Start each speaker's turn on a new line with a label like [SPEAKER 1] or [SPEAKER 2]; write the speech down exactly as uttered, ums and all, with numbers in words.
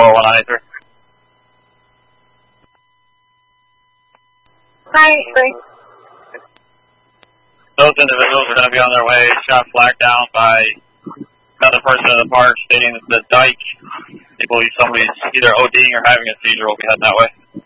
[SPEAKER 1] four one nine three.
[SPEAKER 2] nine three.
[SPEAKER 1] Those individuals are going to be on their way, shot flagged down by another person in the park stating that the dike, they believe somebody's either ODing or having a seizure, will be heading that way.